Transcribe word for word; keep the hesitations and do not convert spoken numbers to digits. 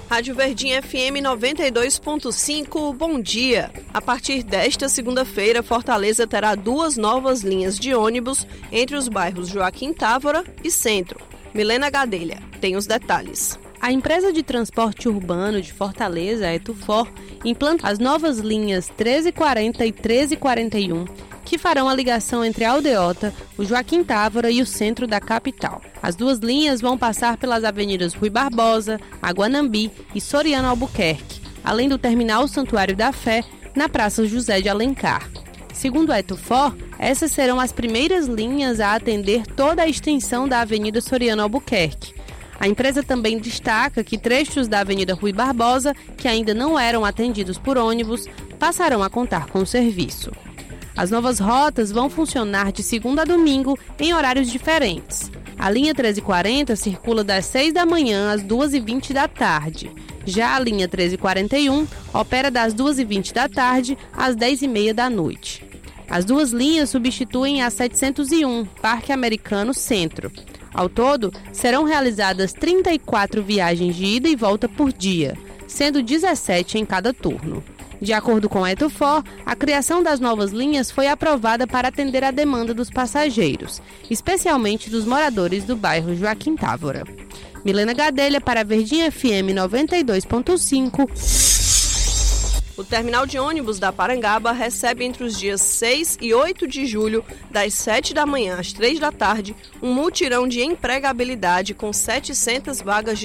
Rádio Verdinha F M noventa e dois ponto cinco, bom dia. A partir desta segunda-feira, Fortaleza terá duas novas linhas de ônibus entre os bairros Joaquim Távora e Centro. Milena Gadelha tem os detalhes. A empresa de transporte urbano de Fortaleza, a Etufor, implanta as novas linhas treze quarenta e treze quarenta e um, que farão a ligação entre a Aldeota, o Joaquim Távora e o centro da capital. As duas linhas vão passar pelas avenidas Rui Barbosa, Aguanambi e Soriano Albuquerque, além do terminal Santuário da Fé, na Praça José de Alencar. Segundo a Etufor, essas serão as primeiras linhas a atender toda a extensão da Avenida Soriano Albuquerque. A empresa também destaca que trechos da Avenida Rui Barbosa, que ainda não eram atendidos por ônibus, passarão a contar com o serviço. As novas rotas vão funcionar de segunda a domingo em horários diferentes. A linha treze quarenta circula das seis da manhã às duas e vinte da tarde. Já a linha treze quarenta e um opera das duas e vinte da tarde às dez e meia da noite. As duas linhas substituem a setecentos e um, Parque Americano Centro. Ao todo, serão realizadas trinta e quatro viagens de ida e volta por dia, sendo dezessete em cada turno. De acordo com a Etufor, a criação das novas linhas foi aprovada para atender a demanda dos passageiros, especialmente dos moradores do bairro Joaquim Távora. Milena Gadelha para a Verdinha F M noventa e dois ponto cinco. O terminal de ônibus da Parangaba recebe entre os dias seis e oito de julho, das sete da manhã às três da tarde, um mutirão de empregabilidade com setecentas vagas de